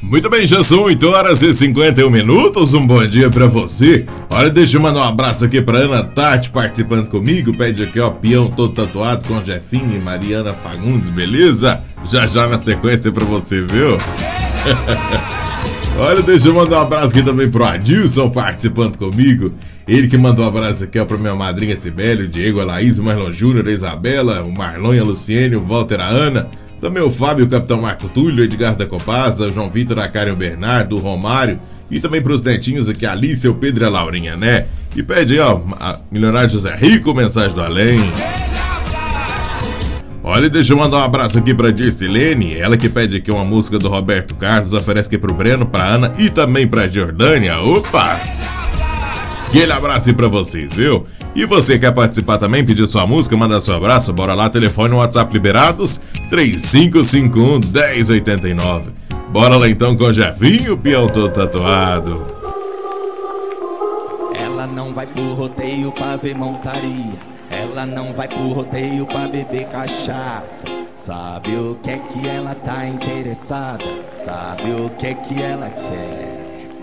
Muito bem, já são 8h51. Um bom dia pra você. Olha, deixa eu mandar um abraço aqui pra Ana Tati participando comigo. Pede aqui, ó, peão todo tatuado com Jefinho e Mariana Fagundes, beleza? Já na sequência pra você, viu? Olha, deixa eu mandar um abraço aqui também pro Adilson participando comigo. Ele que mandou um abraço aqui, ó, pra minha madrinha Sibeli, o Diego, a Laís, o Marlon Júnior, a Isabela, o Marlon e a Luciene, o Walter, a Ana. Também o Fábio, o Capitão Marco Túlio, o Edgar da Copasa, o João Vitor, a Karen Bernardo, o Romário. E também pros netinhos aqui, a Alice, o Pedro e a Laurinha, né? E pede aí, ó, a Milionário José Rico, mensagem do além. Olha, deixa eu mandar um abraço aqui pra Dircilene, ela que pede aqui uma música do Roberto Carlos, oferece aqui pro Breno, pra Ana e também pra Jordânia. Opa! Aquele abraço aí pra vocês, viu? E você quer participar também, pedir sua música, mandar seu abraço? Bora lá, telefone e WhatsApp liberados, 3551-1089. Bora lá então com o Jefinho, o peão todo tatuado. Ela não vai pro rodeio pra ver montaria, ela não vai pro rodeio pra beber cachaça. Sabe o que é que ela tá interessada? Sabe o que é que ela quer?